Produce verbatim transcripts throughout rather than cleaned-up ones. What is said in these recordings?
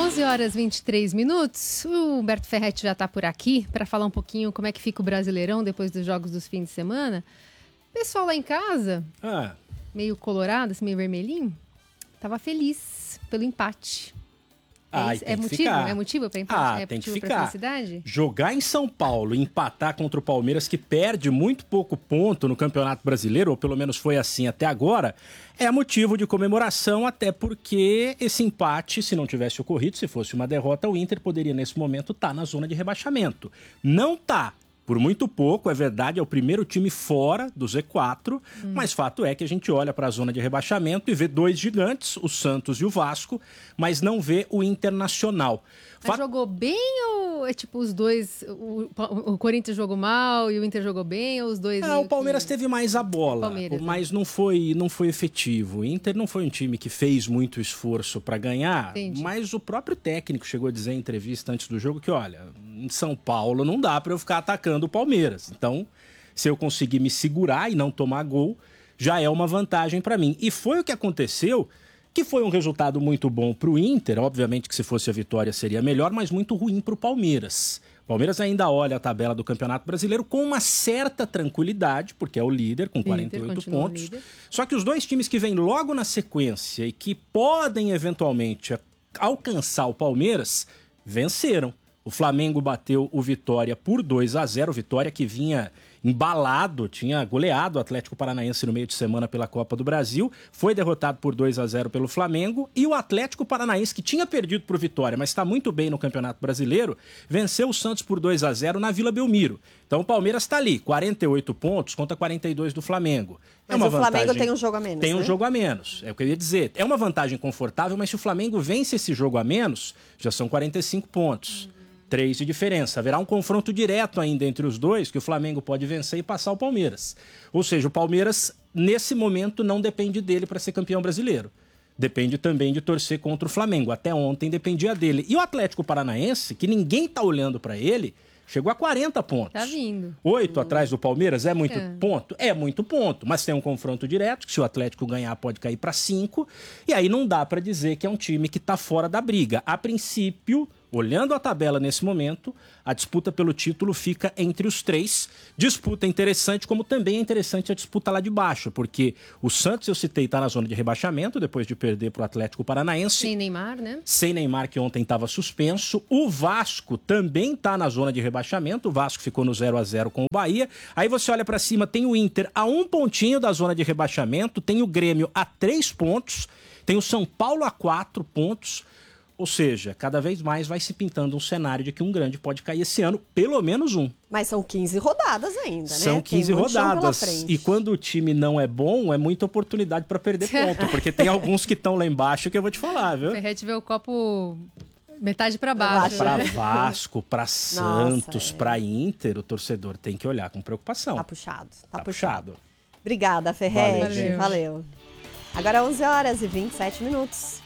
onze horas e vinte e três minutos. O Humberto Ferretti já está por aqui para falar um pouquinho como é que fica o Brasileirão depois dos jogos dos fins de semana. Pessoal lá em casa, ah. meio colorado, assim, meio vermelhinho, estava feliz pelo empate. Ah, é, é, motivo? é motivo para empate? Ah, é tem que motivo ficar. Felicidade? Jogar em São Paulo, empatar contra o Palmeiras, que perde muito pouco ponto no Campeonato Brasileiro, ou pelo menos foi assim até agora, é motivo de comemoração, até porque esse empate, se não tivesse ocorrido, se fosse uma derrota, o Inter poderia nesse momento estar na zona de rebaixamento. Não tá. Por muito pouco, é verdade, é o primeiro time fora do Z quatro, hum. mas fato é que a gente olha para a zona de rebaixamento e vê dois gigantes, o Santos e o Vasco, mas não vê o Internacional. Mas Fat... jogou bem ou é tipo os dois, o, o Corinthians jogou mal e o Inter jogou bem, ou os dois... Ah, o Palmeiras que... teve mais a bola, mas né? não foi, não foi efetivo. O Inter não foi um time que fez muito esforço para ganhar, Entendi. Mas o próprio técnico chegou a dizer em entrevista antes do jogo que, olha, em São Paulo não dá para eu ficar atacando o Palmeiras. Então, se eu conseguir me segurar e não tomar gol, já é uma vantagem para mim. E foi o que aconteceu, que foi um resultado muito bom para o Inter. Obviamente que se fosse a vitória seria melhor, mas muito ruim para o Palmeiras. O Palmeiras ainda olha a tabela do Campeonato Brasileiro com uma certa tranquilidade, porque é o líder com quarenta e oito pontos. Só que os dois times que vêm logo na sequência e que podem eventualmente alcançar o Palmeiras, venceram. O Flamengo bateu o Vitória por dois a zero, Vitória que vinha embalado, tinha goleado o Atlético Paranaense no meio de semana pela Copa do Brasil, foi derrotado por dois a zero pelo Flamengo, e o Atlético Paranaense, que tinha perdido por Vitória, mas está muito bem no Campeonato Brasileiro, venceu o Santos por dois a zero na Vila Belmiro. Então o Palmeiras está ali, quarenta e oito pontos contra quarenta e dois do Flamengo. Mas é uma o Flamengo vantagem... tem um jogo a menos, Tem né? um jogo a menos, é o que eu ia dizer. É uma vantagem confortável, mas se o Flamengo vence esse jogo a menos, já são quarenta e cinco pontos. Uhum. Três de diferença. Haverá um confronto direto ainda entre os dois, que o Flamengo pode vencer e passar o Palmeiras. Ou seja, o Palmeiras, nesse momento, não depende dele para ser campeão brasileiro. Depende também de torcer contra o Flamengo. Até ontem dependia dele. E o Atlético Paranaense, que ninguém está olhando para ele, chegou a quarenta pontos. Tá vindo. Oito hum. atrás do Palmeiras, é muito é. ponto? É muito ponto, mas tem um confronto direto, que se o Atlético ganhar pode cair para cinco, e aí não dá para dizer que é um time que está fora da briga. A princípio, olhando a tabela nesse momento, a disputa pelo título fica entre os três. Disputa interessante, como também é interessante a disputa lá de baixo, porque o Santos, eu citei, está na zona de rebaixamento, depois de perder para o Atlético Paranaense. Sem Neymar, né? Sem Neymar, que ontem estava suspenso. O Vasco também está na zona de rebaixamento, o Vasco ficou no zero a zero com o Bahia. Aí você olha para cima, tem o Inter a um pontinho da zona de rebaixamento, tem o Grêmio a três pontos, tem o São Paulo a quatro pontos. Ou seja, cada vez mais vai se pintando um cenário de que um grande pode cair esse ano, pelo menos um. Mas são quinze rodadas ainda, né? São quinze rodadas. E quando o time não é bom, é muita oportunidade para perder ponto. Porque tem alguns que estão lá embaixo que eu vou te falar, viu? O Ferretti vê o copo metade para baixo. Para Vasco, para Santos, é. para Inter, o torcedor tem que olhar com preocupação. Tá puxado. Tá, tá puxado. puxado. Obrigada, Ferretti. Valeu. Valeu. Agora onze horas e vinte e sete minutos.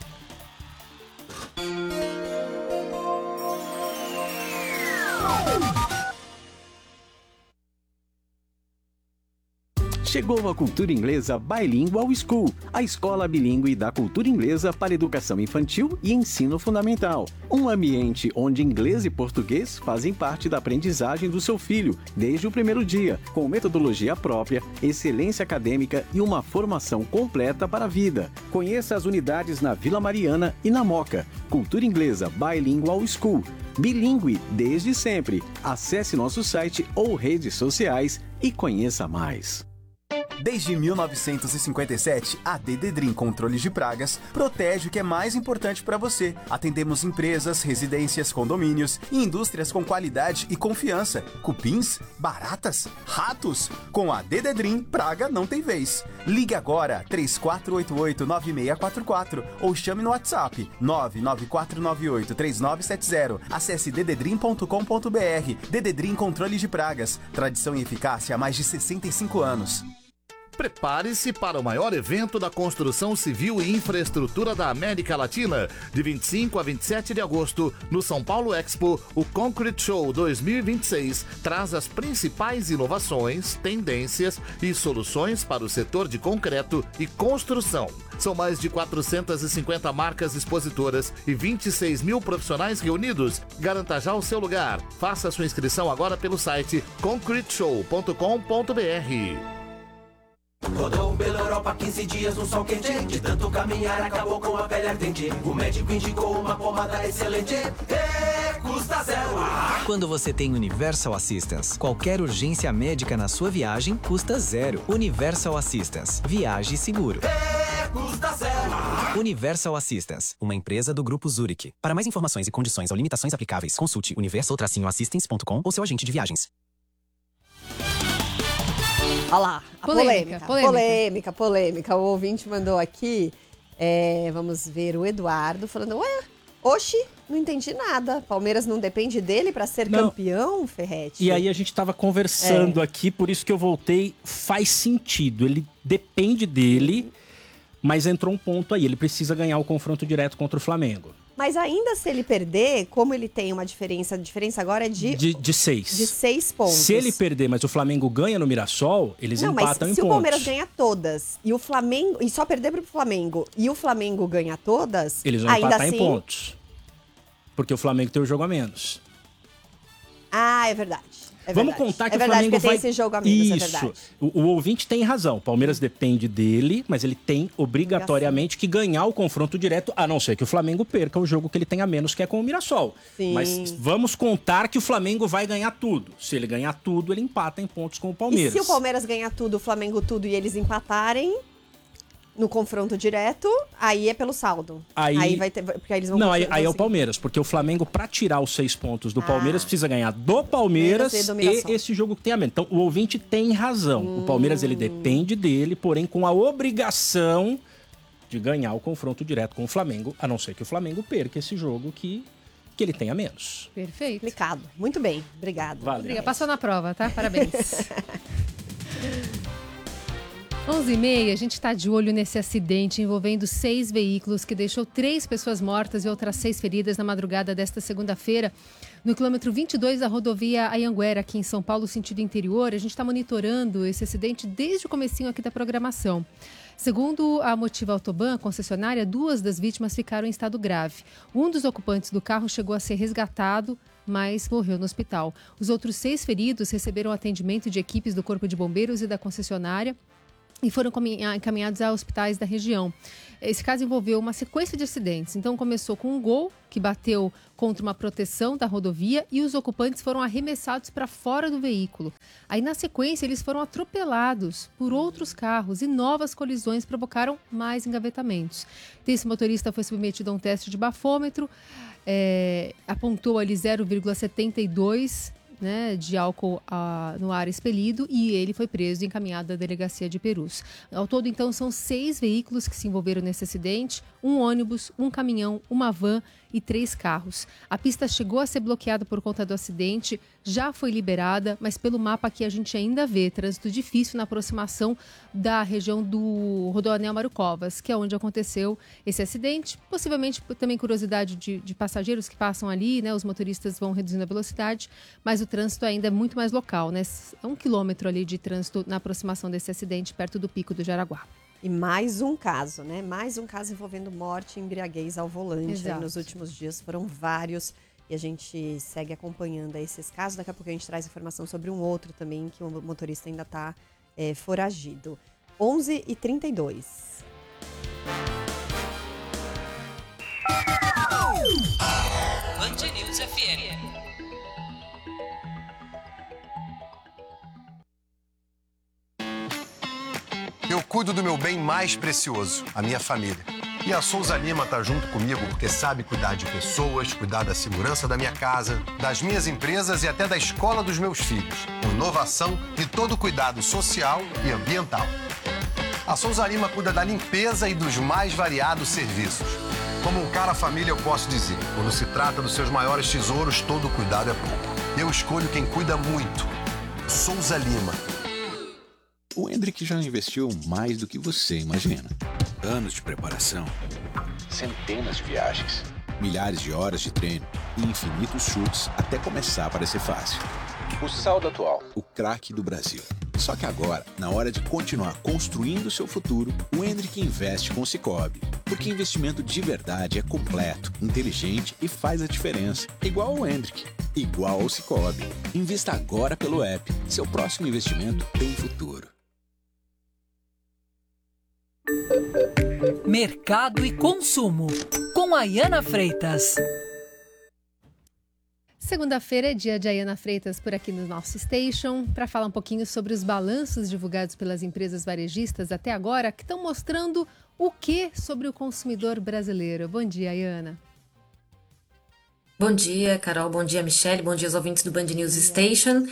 Chegou a Cultura Inglesa Bilingual School, a escola bilíngue da cultura inglesa para educação infantil e ensino fundamental. Um ambiente onde inglês e português fazem parte da aprendizagem do seu filho desde o primeiro dia, com metodologia própria, excelência acadêmica e uma formação completa para a vida. Conheça as unidades na Vila Mariana e na Moca. Cultura Inglesa Bilingual School. Bilíngue desde sempre. Acesse nosso site ou redes sociais e conheça mais. Desde mil novecentos e cinquenta e sete, a Dededrim Controles de Pragas protege o que é mais importante para você. Atendemos empresas, residências, condomínios e indústrias com qualidade e confiança. Cupins, baratas, ratos. Com a Dededrim, praga não tem vez. Ligue agora, três quatro oito oito, nove seis quatro quatro ou chame no WhatsApp nove nove quatro nove oito, três nove sete zero. Acesse dededrim ponto com ponto br. Dededrim Controles de Pragas. Tradição e eficácia há mais de sessenta e cinco anos. Prepare-se para o maior evento da construção civil e infraestrutura da América Latina. De vinte e cinco a vinte e sete de agosto, no São Paulo Expo, o Concrete Show dois mil e vinte e seis traz as principais inovações, tendências e soluções para o setor de concreto e construção. São mais de quatrocentas e cinquenta marcas expositoras e vinte e seis mil profissionais reunidos. Garanta já o seu lugar. Faça sua inscrição agora pelo site concrete show ponto com ponto b r. Rodou pela Europa quinze dias no sol quente. De tanto caminhar acabou com a pele ardente. O médico indicou uma pomada excelente. E custa zero. Quando você tem Universal Assistance, qualquer urgência médica na sua viagem custa zero. Universal Assistance. Viaje seguro. E custa zero. Universal Assistance, uma empresa do Grupo Zurich. Para mais informações e condições ou limitações aplicáveis, consulte universal assistance ponto com ou seu agente de viagens. Olha lá, a polêmica, polêmica, polêmica, polêmica, polêmica. O ouvinte mandou aqui, é, vamos ver o Eduardo falando, ué, oxi, não entendi nada. Palmeiras não depende dele para ser não. campeão, Ferretti? E aí a gente estava conversando é. aqui, por isso que eu voltei, faz sentido. Ele depende dele, mas entrou um ponto aí, ele precisa ganhar o confronto direto contra o Flamengo. Mas ainda se ele perder, como ele tem uma diferença, a diferença agora é de... De, de seis. De seis pontos. Se ele perder, mas o Flamengo ganha no Mirassol, eles não, empatam em pontos. Não, mas se o Palmeiras ganha todas, e o Flamengo... E só perder pro Flamengo, e o Flamengo ganha todas... Eles vão ainda empatar assim... em pontos. Porque o Flamengo tem o jogo a menos. Ah, é verdade. É Vamos verdade. contar que é o verdade, Flamengo vai... tem esse jogo a menos, Isso. É verdade. O, o ouvinte tem razão. O Palmeiras depende dele, mas ele tem obrigatoriamente que ganhar o confronto direto, a não ser que o Flamengo perca o jogo que ele tem a menos, que é com o Mirassol. Sim. Mas vamos contar que o Flamengo vai ganhar tudo. Se ele ganhar tudo, ele empata em pontos com o Palmeiras. E se o Palmeiras ganhar tudo, o Flamengo tudo e eles empatarem no confronto direto, aí é pelo saldo. Aí, aí vai ter, porque aí eles vão Não, aí, aí é o Palmeiras, porque o Flamengo, para tirar os seis pontos do ah. Palmeiras, precisa ganhar do Palmeiras e, e esse jogo que tem a menos. Então, o ouvinte tem razão. Hum. O Palmeiras, ele depende dele, porém com a obrigação de ganhar o confronto direto com o Flamengo, a não ser que o Flamengo perca esse jogo que, que ele tem a menos. Perfeito. Explicado. Muito bem. Obrigado. Valeu. Obrigada. Passou na prova, tá? Parabéns. onze e meia, a gente está de olho nesse acidente envolvendo seis veículos que deixou três pessoas mortas e outras seis feridas na madrugada desta segunda-feira. No quilômetro vinte e dois da rodovia Anhanguera, aqui em São Paulo, sentido interior. A gente está monitorando esse acidente desde o comecinho aqui da programação. Segundo a Motiva Autoban, a concessionária, duas das vítimas ficaram em estado grave. Um dos ocupantes do carro chegou a ser resgatado, mas morreu no hospital. Os outros seis feridos receberam atendimento de equipes do Corpo de Bombeiros e da concessionária e foram encaminhados a hospitais da região. Esse caso envolveu uma sequência de acidentes. Então, começou com um Gol que bateu contra uma proteção da rodovia e os ocupantes foram arremessados para fora do veículo. Aí, na sequência, eles foram atropelados por outros carros e novas colisões provocaram mais engavetamentos. Esse motorista foi submetido a um teste de bafômetro, é, apontou ali zero vírgula setenta e dois Né, de álcool ah, no ar expelido e ele foi preso e encaminhado à delegacia de Perus. Ao todo, então, são seis veículos que se envolveram nesse acidente, um ônibus, um caminhão, uma van e três carros. A pista chegou a ser bloqueada por conta do acidente, já foi liberada, mas pelo mapa aqui a gente ainda vê trânsito difícil na aproximação da região do Rodoanel Mário Covas, que é onde aconteceu esse acidente. Possivelmente também curiosidade de, de passageiros que passam ali, né? Os motoristas vão reduzindo a velocidade, mas o trânsito ainda é muito mais local, né? É um quilômetro ali de trânsito na aproximação desse acidente, perto do Pico do Jaraguá. E mais um caso, né? Mais um caso envolvendo morte e embriaguez ao volante. Aí, nos últimos dias foram vários e a gente segue acompanhando esses casos. Daqui a pouco a gente traz informação sobre um outro também, que o motorista ainda está é, foragido. onze e trinta e dois. Band News F M. Eu cuido do meu bem mais precioso, a minha família. E a Souza Lima tá junto comigo porque sabe cuidar de pessoas, cuidar da segurança da minha casa, das minhas empresas e até da escola dos meus filhos. Com inovação e todo cuidado social e ambiental. A Souza Lima cuida da limpeza e dos mais variados serviços. Como um cara família, eu posso dizer, quando se trata dos seus maiores tesouros, todo cuidado é pouco. Eu escolho quem cuida muito. Souza Lima. O Hendrick já investiu mais do que você imagina. Anos de preparação, centenas de viagens, milhares de horas de treino e infinitos chutes até começar a parecer fácil. O saldo atual, o craque do Brasil. Só que agora, na hora de continuar construindo seu futuro, o Hendrick investe com o Sicoob. Porque investimento de verdade é completo, inteligente e faz a diferença. Igual ao Hendrick, igual ao Sicoob. Invista agora pelo app. Seu próximo investimento tem futuro. Mercado e consumo, com Ayana Freitas. Segunda-feira é dia de Ayana Freitas por aqui no nosso Station, para falar um pouquinho sobre os balanços divulgados pelas empresas varejistas até agora, que estão mostrando o que sobre o consumidor brasileiro. Bom dia, Ayana. Bom dia, Carol. Bom dia, Michele. Bom dia aos ouvintes do Band News Station.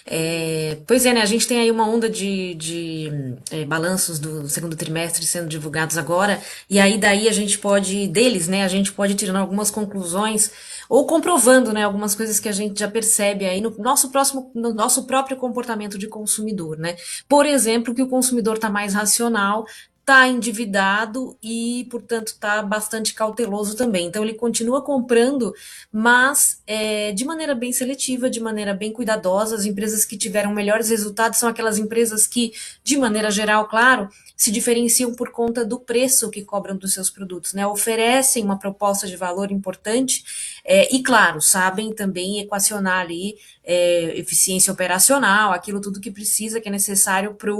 É, pois é, né? A gente tem aí uma onda de, de é, balanços do segundo trimestre sendo divulgados agora, e aí daí a gente pode, deles, né? A gente pode ir tirando algumas conclusões ou comprovando, né? Algumas coisas que a gente já percebe aí no nosso próximo, no nosso próprio comportamento de consumidor, né? Por exemplo, que o consumidor está mais racional, está endividado e, portanto, está bastante cauteloso também. Então, ele continua comprando, mas é, de maneira bem seletiva, de maneira bem cuidadosa. As empresas que tiveram melhores resultados são aquelas empresas que, de maneira geral, claro, se diferenciam por conta do preço que cobram dos seus produtos, né? Oferecem uma proposta de valor importante é, e, claro, sabem também equacionar ali é, eficiência operacional, aquilo tudo que precisa, que é necessário para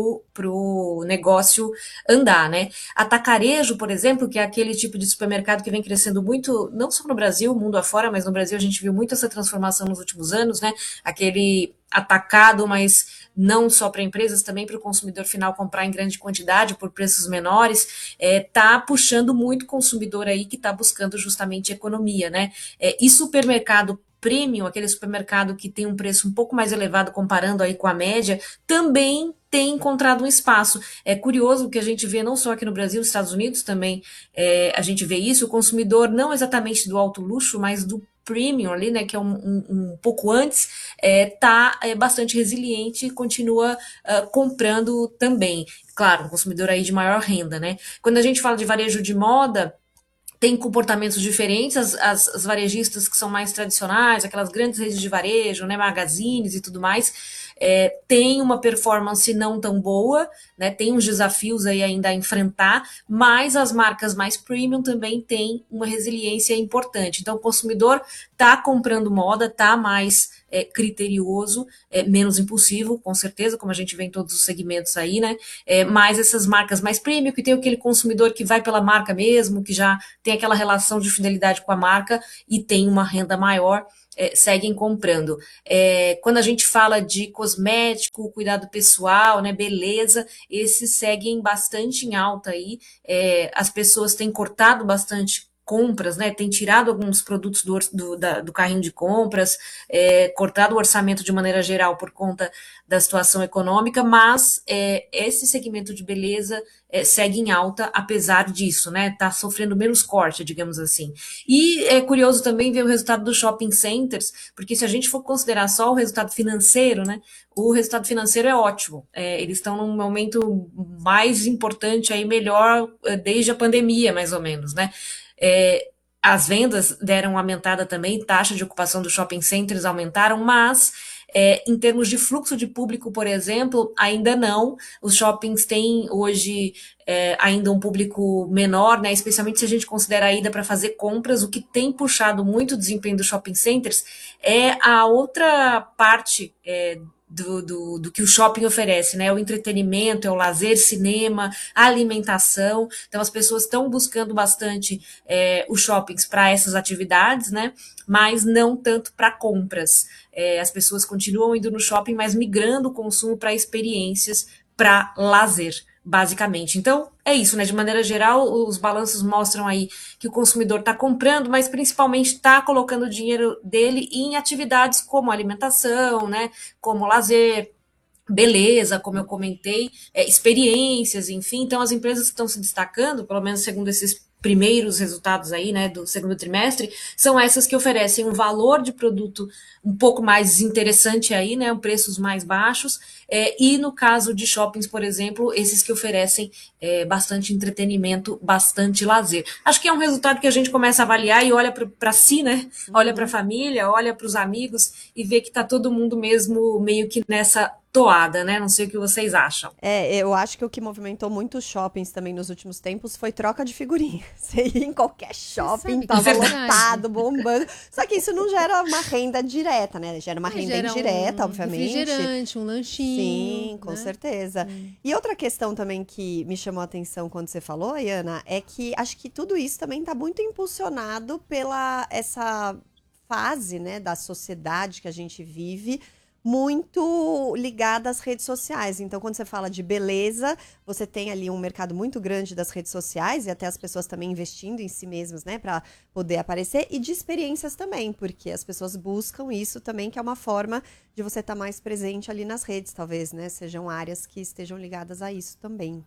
o negócio andar, né? Atacarejo, por exemplo, que é aquele tipo de supermercado que vem crescendo muito, não só no Brasil, mundo afora, mas no Brasil a gente viu muito essa transformação nos últimos anos, né? Aquele atacado, mas não só para empresas, também para o consumidor final comprar em grande quantidade por preços menores, é, tá puxando muito o consumidor aí que está buscando justamente economia, né? É, e supermercado premium, aquele supermercado que tem um preço um pouco mais elevado comparando aí com a média, também tem encontrado um espaço. É curioso que a gente vê não só aqui no Brasil, nos Estados Unidos também, é, a gente vê isso, o consumidor não exatamente do alto luxo, mas do premium ali, né, que é um, um, um pouco antes, é, tá é, bastante resiliente e continua uh, comprando também. Claro, um consumidor aí de maior renda, né? Quando a gente fala de varejo de moda, tem comportamentos diferentes, as, as, as varejistas que são mais tradicionais, aquelas grandes redes de varejo, né, magazines e tudo mais, é, tem uma performance não tão boa, né, tem uns desafios aí ainda a enfrentar, mas as marcas mais premium também têm uma resiliência importante. Então o consumidor está comprando moda, está mais é, criterioso, é, menos impulsivo, com certeza, como a gente vê em todos os segmentos aí, né? É, mas essas marcas mais premium, que tem aquele consumidor que vai pela marca mesmo, que já tem aquela relação de fidelidade com a marca e tem uma renda maior, é, seguem comprando. É, quando a gente fala de cosmético, cuidado pessoal, né, beleza, esses seguem bastante em alta aí. É, as pessoas têm cortado bastante compras, né, tem tirado alguns produtos do, do, da, do carrinho de compras, é, cortado o orçamento de maneira geral por conta da situação econômica, mas é, esse segmento de beleza é, segue em alta apesar disso, né, tá sofrendo menos corte, digamos assim. E é curioso também ver o resultado dos shopping centers, porque se a gente for considerar só o resultado financeiro, né, o resultado financeiro é ótimo, é, eles estão num momento mais importante, aí melhor desde a pandemia, mais ou menos, né. É, as vendas deram uma aumentada também, taxa de ocupação dos shopping centers aumentaram, mas é, em termos de fluxo de público, por exemplo, ainda não. Os shoppings têm hoje é, ainda um público menor, né, especialmente se a gente considera a ida para fazer compras. O que tem puxado muito o desempenho dos shopping centers é a outra parte é, Do, do, do que o shopping oferece, né? O entretenimento, é o lazer, cinema, a alimentação. Então as pessoas estão buscando bastante é, os shoppings para essas atividades, né? Mas não tanto para compras. É, as pessoas continuam indo no shopping, mas migrando o consumo para experiências, para lazer, basicamente. Então, é isso, né? De maneira geral, os balanços mostram aí que o consumidor está comprando, mas principalmente está colocando o dinheiro dele em atividades como alimentação, né? Como lazer, beleza, como eu comentei, é, experiências, enfim. Então, as empresas que estão se destacando, pelo menos segundo esses primeiros resultados aí, né, do segundo trimestre, são essas que oferecem um valor de produto um pouco mais interessante aí, né, preços mais baixos, é, e no caso de shoppings, por exemplo, esses que oferecem é, bastante entretenimento, bastante lazer. Acho que é um resultado que a gente começa a avaliar e olha para si, né, uhum. olha para a família, olha para os amigos e vê que está todo mundo mesmo meio que nessa toada, né? Não sei o que vocês acham. É, eu acho que o que movimentou muito os shoppings também nos últimos tempos foi troca de figurinha. Você ia em qualquer shopping, tava lotado, bombando. Só que isso não gera uma renda direta, né? Gera uma é, renda gera indireta, um obviamente. Refrigerante, um lanchinho. Sim, com né? certeza. Hum. E outra questão também que me chamou a atenção quando você falou, Ayana, é que acho que tudo isso também tá muito impulsionado pela essa fase, né, da sociedade que a gente vive, muito ligada às redes sociais. Então, quando você fala de beleza, você tem ali um mercado muito grande das redes sociais e até as pessoas também investindo em si mesmas, né, para poder aparecer, e de experiências também, porque as pessoas buscam isso também, que é uma forma de você estar mais presente ali nas redes, talvez, né, sejam áreas que estejam ligadas a isso também.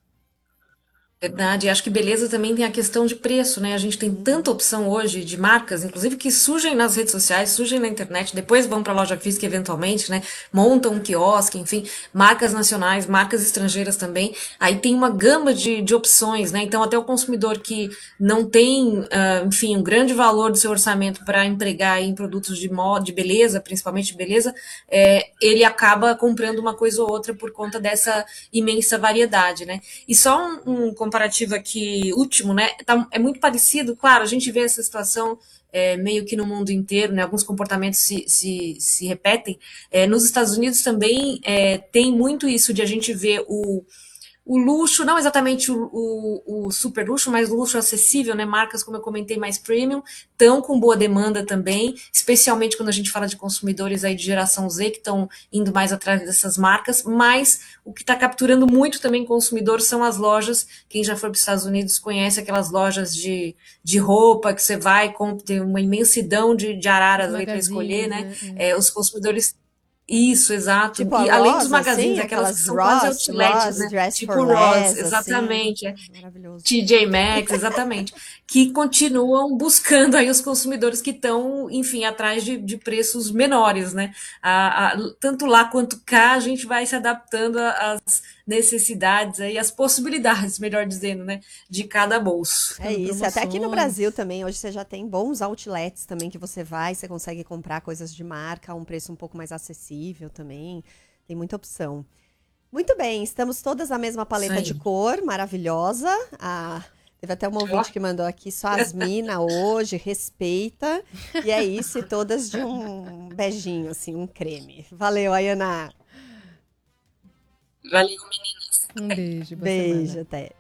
Verdade, acho que beleza também tem a questão de preço, né? A gente tem tanta opção hoje de marcas, inclusive que surgem nas redes sociais, surgem na internet, depois vão para a loja física eventualmente, né? Montam um quiosque, enfim, marcas nacionais, marcas estrangeiras também. Aí tem uma gama de, de opções, né? Então até o consumidor que não tem, uh, enfim, um grande valor do seu orçamento para empregar em produtos de moda, de beleza, principalmente de beleza, é, ele acaba comprando uma coisa ou outra por conta dessa imensa variedade, né? E só um, um comparativo aqui último, né, tá, é muito parecido, claro, a gente vê essa situação é, meio que no mundo inteiro, né, alguns comportamentos se, se, se repetem, é, nos Estados Unidos também é, tem muito isso de a gente ver o O luxo, não exatamente o, o, o super luxo, mas o luxo acessível, né? Marcas, como eu comentei, mais premium, estão com boa demanda também, especialmente quando a gente fala de consumidores aí de geração Z, que estão indo mais atrás dessas marcas, mas o que está capturando muito também consumidor são as lojas. Quem já foi para os Estados Unidos conhece aquelas lojas de, de roupa, que você vai, tem uma imensidão de, de araras ali para escolher, né? né? É, os consumidores... Isso, exato. Tipo e além Ross, dos magazines, assim, aquelas que são Ross, quase outlets, Ross, né? Dress Tipo for Ross, Less, exatamente. Assim. É. Maravilhoso. T J Maxx, exatamente. Que continuam buscando aí os consumidores que estão, enfim, atrás de, de preços menores, né? A, a, tanto lá quanto cá, a gente vai se adaptando às necessidades aí, às possibilidades, melhor dizendo, né? De cada bolso. É isso. Até aqui no Brasil também, hoje você já tem bons outlets também que você vai, você consegue comprar coisas de marca a um preço um pouco mais acessível também. Tem muita opção. Muito bem, estamos todas na mesma paleta de cor, maravilhosa. Ah, teve até uma ouvinte que mandou aqui, só as mina hoje, respeita. E é isso, e todas de um beijinho, assim, um creme. Valeu, Ayana. Valeu, meninas. Um beijo. Beijo, semana. até.